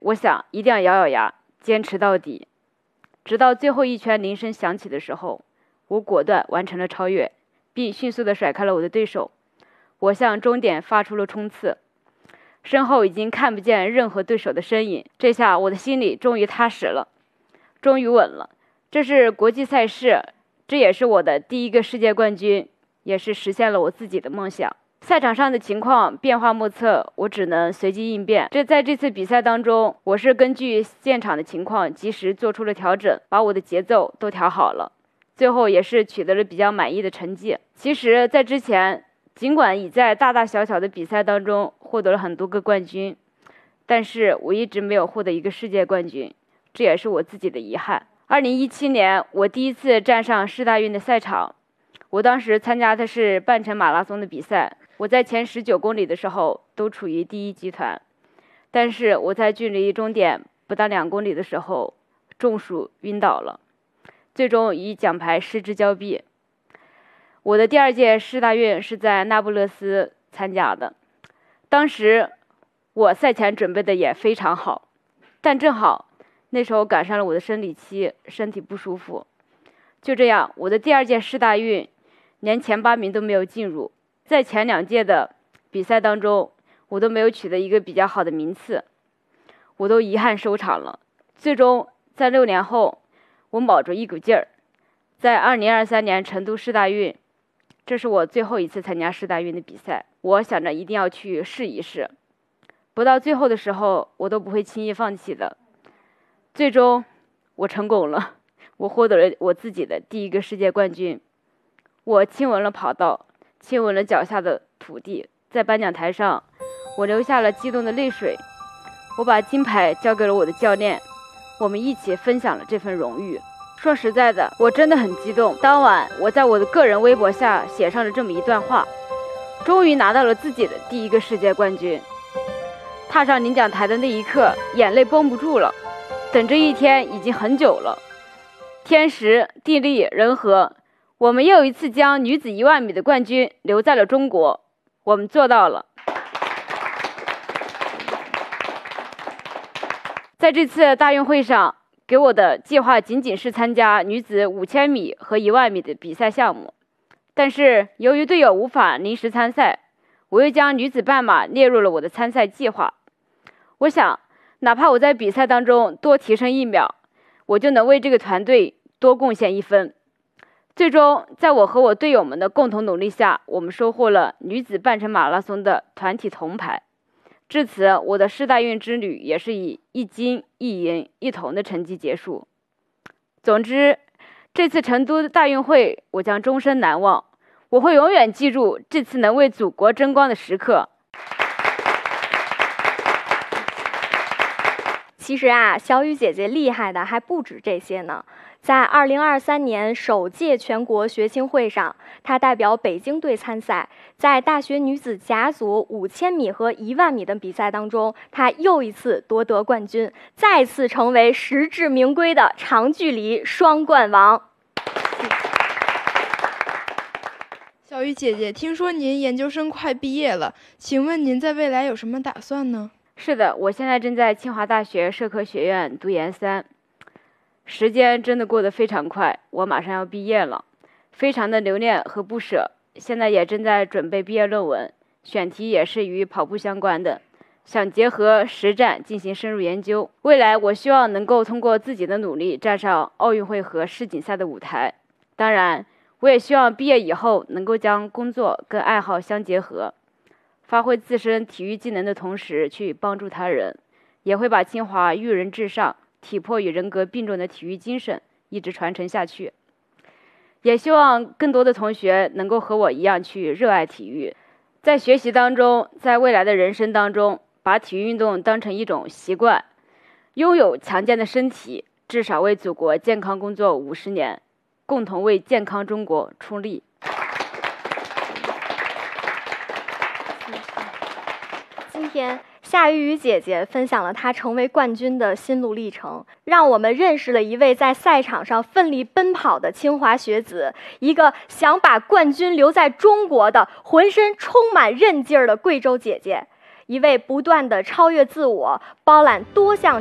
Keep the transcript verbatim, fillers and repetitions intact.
我想一定要咬咬牙，坚持到底。直到最后一圈铃声响起的时候，我果断完成了超越，并迅速地甩开了我的对手。我向终点发出了冲刺，身后已经看不见任何对手的身影。这下我的心里终于踏实了，终于稳了。这是国际赛事，这也是我的第一个世界冠军，也是实现了我自己的梦想。赛场上的情况变化莫测，我只能随机应变。这在这次比赛当中，我是根据现场的情况及时做出了调整，把我的节奏都调好了，最后也是取得了比较满意的成绩。其实在之前，尽管已在大大小小的比赛当中获得了很多个冠军，但是我一直没有获得一个世界冠军，这也是我自己的遗憾。二零一七年，我第一次站上世大运的赛场，我当时参加的是半程马拉松的比赛。我在前十九公里的时候都处于第一集团，但是我在距离终点不到两公里的时候中暑晕倒了，最终以奖牌失之交臂。我的第二届世大运是在那不勒斯参加的，当时我赛前准备的也非常好，但正好那时候赶上了我的生理期，身体不舒服。就这样，我的第二届世大运连前八名都没有进入。在前两届的比赛当中，我都没有取得一个比较好的名次，我都遗憾收场了。最终在六年后，我卯着一股劲儿，在二零二三年成都世大运，这是我最后一次参加世大运的比赛，我想着一定要去试一试，不到最后的时候我都不会轻易放弃的。最终我成功了，我获得了我自己的第一个世界冠军。我亲吻了跑道，亲吻了脚下的土地，在颁奖台上，我流下了激动的泪水。我把金牌交给了我的教练，我们一起分享了这份荣誉。说实在的，我真的很激动。当晚，我在我的个人微博下写上了这么一段话：终于拿到了自己的第一个世界冠军。踏上领奖台的那一刻，眼泪绷不住了。等这一天已经很久了。天时地利人和，我们又一次将女子一万米的冠军留在了中国，我们做到了。在这次大运会上，给我的计划仅仅是参加女子五千米和一万米的比赛项目，但是由于队友无法临时参赛，我又将女子半马列入了我的参赛计划。我想，哪怕我在比赛当中多提升一秒，我就能为这个团队多贡献一分。最终，在我和我队友们的共同努力下，我们收获了女子半程马拉松的团体铜牌。至此，我的世大运之旅也是以一金一银一铜的成绩结束。总之，这次成都大运会我将终身难忘，我会永远记住这次能为祖国争光的时刻。 其实啊，小雨姐姐厉害的还不止这些呢。在二零二三年首届全国学青会上，她代表北京队参赛，在大学女子甲组五千米和一万米的比赛当中，她又一次夺得冠军，再次成为实至名归的长距离双冠王。 小雨姐姐，听说您研究生快毕业了，请问您在未来有什么打算呢？ 是的，我现在正在清华大学社科学院读研三，时间真的过得非常快，我马上要毕业了，非常的留恋和不舍。现在也正在准备毕业论文，选题也是与跑步相关的，想结合实战进行深入研究。未来我希望能够通过自己的努力站上奥运会和世锦赛的舞台。当然，我也希望毕业以后能够将工作跟爱好相结合，发挥自身体育技能的同时去帮助他人，也会把清华育人至上、体魄与人格并重的体育精神一直传承下去。也希望更多的同学能够和我一样去热爱体育，在学习当中，在未来的人生当中，把体育运动当成一种习惯，拥有强健的身体，至少为祖国健康工作五十年，共同为健康中国出力。 今天夏雨雨姐姐分享了她成为冠军的心路历程，让我们认识了一位在赛场上奋力奔跑的清华学子，一个想把冠军留在中国的浑身充满韧劲儿的贵州姐姐， 一位不断的超越自我、包揽多项